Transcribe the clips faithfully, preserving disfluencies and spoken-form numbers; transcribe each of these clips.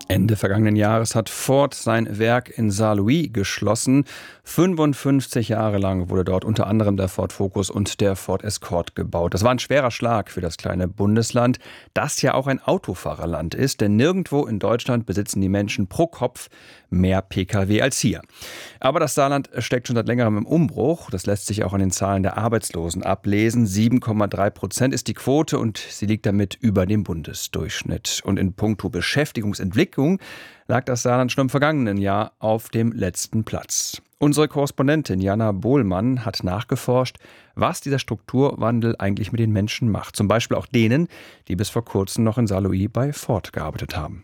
Ende vergangenen Jahres hat Ford sein Werk in Saarlouis geschlossen. fünfundfünfzig Jahre lang wurde dort unter anderem der Ford Focus und der Ford Escort gebaut. Das war ein schwerer Schlag für das kleine Bundesland, das ja auch ein Autofahrerland ist, denn nirgendwo in Deutschland besitzen die Menschen pro Kopf mehr Pkw als hier. Aber das Saarland steckt schon seit längerem im Umbruch. Das lässt sich auch an den Zahlen der Arbeitslosen ablesen. sieben Komma drei Prozent ist die Quote und sie liegt damit über dem Bundesdurchschnitt. Und in puncto Beschäftigungsentwicklung lag das Saarland schon im vergangenen Jahr auf dem letzten Platz. Unsere Korrespondentin Jana Bohlmann hat nachgeforscht, was dieser Strukturwandel eigentlich mit den Menschen macht. Zum Beispiel auch denen, die bis vor kurzem noch in Saarlouis bei Ford gearbeitet haben.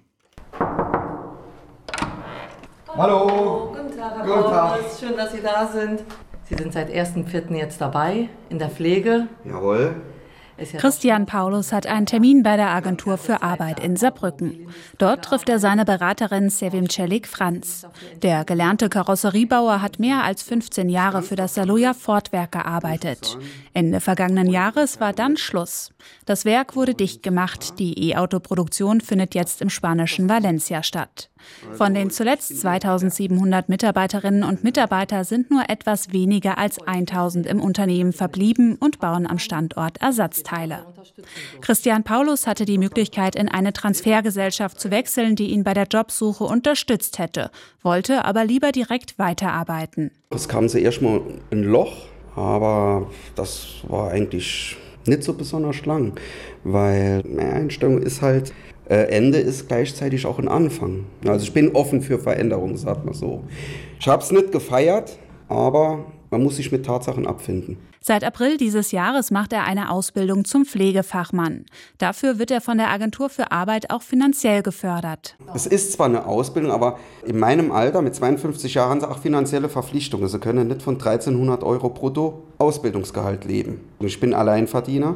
Hallo. Guten Tag, Herr Guten Tag. Paulus. Schön, dass Sie da sind. Sie sind seit ersten vierten jetzt dabei in der Pflege. Jawohl. Christian Paulus hat einen Termin bei der Agentur für Arbeit in Saarbrücken. Dort trifft er seine Beraterin Sevim Celik-Franz. Der gelernte Karosseriebauer hat mehr als fünfzehn Jahre für das Saarlouier Ford-Werk gearbeitet. Ende vergangenen Jahres war dann Schluss. Das Werk wurde dicht gemacht. Die E-Auto-Produktion findet jetzt im spanischen Valencia statt. Von den zuletzt zweitausendsiebenhundert Mitarbeiterinnen und Mitarbeitern sind nur etwas weniger als tausend im Unternehmen verblieben und bauen am Standort Ersatzteile. Christian Paulus hatte die Möglichkeit, in eine Transfergesellschaft zu wechseln, die ihn bei der Jobsuche unterstützt hätte, wollte aber lieber direkt weiterarbeiten. Es kam zuerst mal ein Loch, aber das war eigentlich nicht so besonders lang, weil meine Einstellung ist halt, äh, Ende ist gleichzeitig auch ein Anfang. Also ich bin offen für Veränderungen, sagt man so. Ich habe es nicht gefeiert, aber man muss sich mit Tatsachen abfinden. Seit April dieses Jahres macht er eine Ausbildung zum Pflegefachmann. Dafür wird er von der Agentur für Arbeit auch finanziell gefördert. Es ist zwar eine Ausbildung, aber in meinem Alter mit zweiundfünfzig Jahren sind auch finanzielle Verpflichtungen. Sie können nicht von dreizehnhundert Euro brutto Ausbildungsgehalt leben. Ich bin Alleinverdiener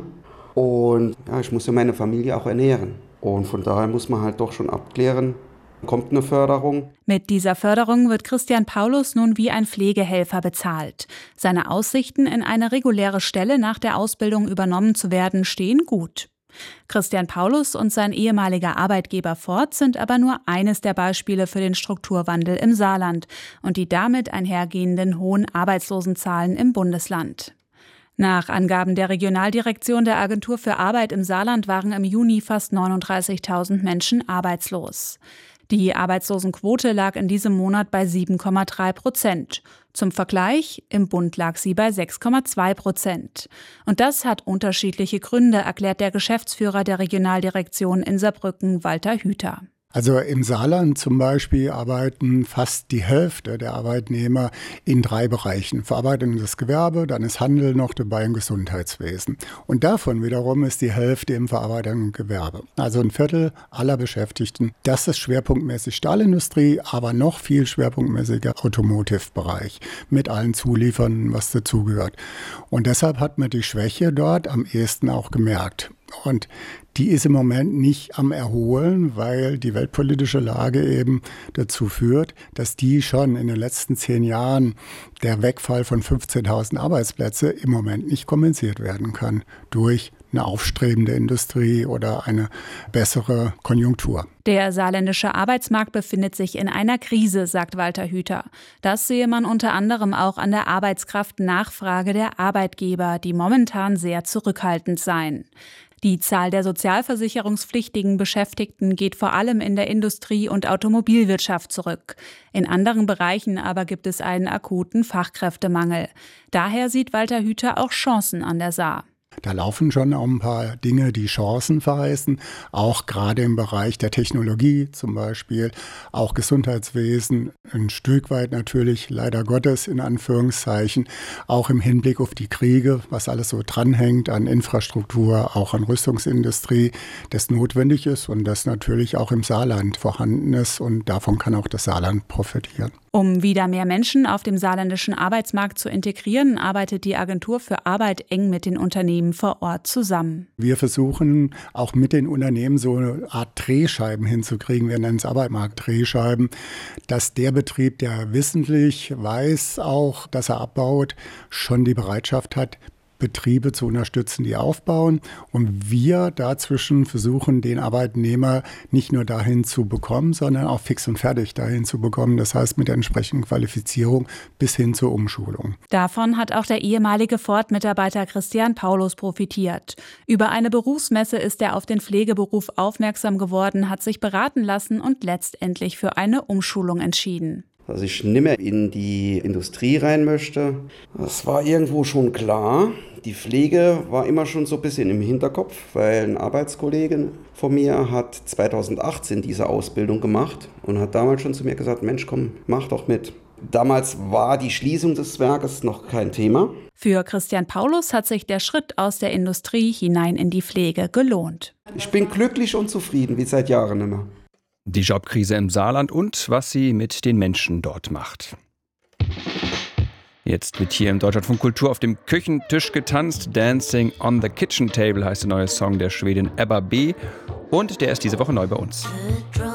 und ja, ich muss ja meine Familie auch ernähren. Und von daher muss man halt doch schon abklären, kommt eine Förderung. Mit dieser Förderung wird Christian Paulus nun wie ein Pflegehelfer bezahlt. Seine Aussichten, in eine reguläre Stelle nach der Ausbildung übernommen zu werden, stehen gut. Christian Paulus und sein ehemaliger Arbeitgeber Ford sind aber nur eines der Beispiele für den Strukturwandel im Saarland und die damit einhergehenden hohen Arbeitslosenzahlen im Bundesland. Nach Angaben der Regionaldirektion der Agentur für Arbeit im Saarland waren im Juni fast neununddreißigtausend Menschen arbeitslos. Die Arbeitslosenquote lag in diesem Monat bei sieben Komma drei Prozent. Zum Vergleich, im Bund lag sie bei sechs Komma zwei Prozent. Und das hat unterschiedliche Gründe, erklärt der Geschäftsführer der Regionaldirektion in Saarbrücken, Walter Hüther. Also im Saarland zum Beispiel arbeiten fast die Hälfte der Arbeitnehmer in drei Bereichen. Verarbeitendes Gewerbe, dann ist Handel noch dabei im Gesundheitswesen. Und davon wiederum ist die Hälfte im verarbeitenden Gewerbe. Also ein Viertel aller Beschäftigten. Das ist schwerpunktmäßig Stahlindustrie, aber noch viel schwerpunktmäßiger Automotive-Bereich mit allen Zulieferern, was dazugehört. Und deshalb hat man die Schwäche dort am ehesten auch gemerkt. Und die ist im Moment nicht am Erholen, weil die weltpolitische Lage eben dazu führt, dass die schon in den letzten zehn Jahren der Wegfall von fünfzehntausend Arbeitsplätze im Moment nicht kompensiert werden kann durch eine aufstrebende Industrie oder eine bessere Konjunktur. Der saarländische Arbeitsmarkt befindet sich in einer Krise, sagt Walter Hüther. Das sehe man unter anderem auch an der Arbeitskraftnachfrage der Arbeitgeber, die momentan sehr zurückhaltend seien. Die Zahl der sozialversicherungspflichtigen Beschäftigten geht vor allem in der Industrie- und Automobilwirtschaft zurück. In anderen Bereichen aber gibt es einen akuten Fachkräftemangel. Daher sieht Walter Hüther auch Chancen an der Saar. Da laufen schon auch ein paar Dinge, die Chancen verheißen, auch gerade im Bereich der Technologie zum Beispiel, auch Gesundheitswesen, ein Stück weit natürlich, leider Gottes in Anführungszeichen, auch im Hinblick auf die Kriege, was alles so dranhängt an Infrastruktur, auch an Rüstungsindustrie, das notwendig ist und das natürlich auch im Saarland vorhanden ist und davon kann auch das Saarland profitieren. Um wieder mehr Menschen auf dem saarländischen Arbeitsmarkt zu integrieren, arbeitet die Agentur für Arbeit eng mit den Unternehmen vor Ort zusammen. Wir versuchen auch mit den Unternehmen so eine Art Drehscheiben hinzukriegen, wir nennen es Arbeitsmarkt-Drehscheiben, dass der Betrieb, der wissentlich weiß auch, dass er abbaut, schon die Bereitschaft hat, Betriebe zu unterstützen, die aufbauen. Und wir dazwischen versuchen, den Arbeitnehmer nicht nur dahin zu bekommen, sondern auch fix und fertig dahin zu bekommen. Das heißt mit der entsprechenden Qualifizierung bis hin zur Umschulung. Davon hat auch der ehemalige Ford-Mitarbeiter Christian Paulus profitiert. Über eine Berufsmesse ist er auf den Pflegeberuf aufmerksam geworden, hat sich beraten lassen und letztendlich für eine Umschulung entschieden. Dass ich nicht mehr in die Industrie rein möchte, das war irgendwo schon klar. Die Pflege war immer schon so ein bisschen im Hinterkopf, weil ein Arbeitskollege von mir hat zweitausendachtzehn diese Ausbildung gemacht und hat damals schon zu mir gesagt, Mensch, komm, mach doch mit. Damals war die Schließung des Werkes noch kein Thema. Für Christian Paulus hat sich der Schritt aus der Industrie hinein in die Pflege gelohnt. Ich bin glücklich und zufrieden, wie seit Jahren immer. Die Jobkrise im Saarland und was sie mit den Menschen dort macht. Jetzt wird hier im Deutschlandfunk Kultur auf dem Küchentisch getanzt. Dancing on the Kitchen Table heißt der neue Song der Schwedin Ebba B. Und der ist diese Woche neu bei uns.